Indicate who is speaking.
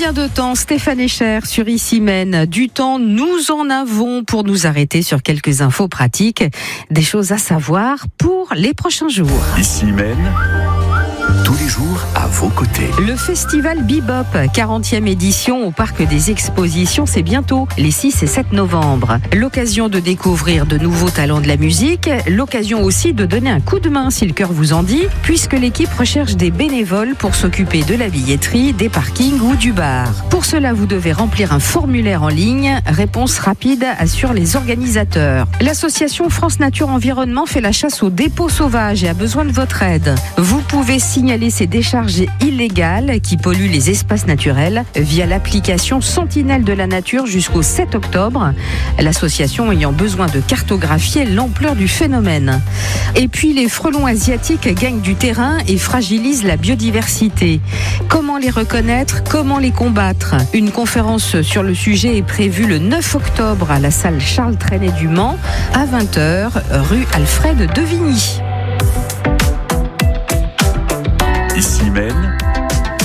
Speaker 1: Combien de temps, Stéphane Echer sur Ici Mène? Du temps, nous en avons pour nous arrêter sur quelques infos pratiques, des choses à savoir pour les prochains jours.
Speaker 2: Ici Mène, tous les jours à vos côtés.
Speaker 1: Le festival Bebop, 40e édition au Parc des Expositions, c'est bientôt, les 6 et 7 novembre. L'occasion de découvrir de nouveaux talents de la musique, l'occasion aussi de donner un coup de main si le cœur vous en dit, puisque l'équipe recherche des bénévoles pour s'occuper de la billetterie, des parkings ou du bar. Pour cela, vous devez remplir un formulaire en ligne. Réponse rapide, assurent les organisateurs. L'association France Nature Environnement fait la chasse aux dépôts sauvages et a besoin de votre aide. Vous pouvez signaler ces décharges illégales qui polluent les espaces naturels via l'application Sentinelle de la Nature jusqu'au 7 octobre. L'association ayant besoin de cartographier l'ampleur du phénomène. Et puis les frelons asiatiques gagnent du terrain et fragilisent la biodiversité. Comment les reconnaître? Comment les combattre? Une conférence sur le sujet est prévue le 9 octobre à la salle Charles Trenet du Mans à 20h, rue Alfred Devigny.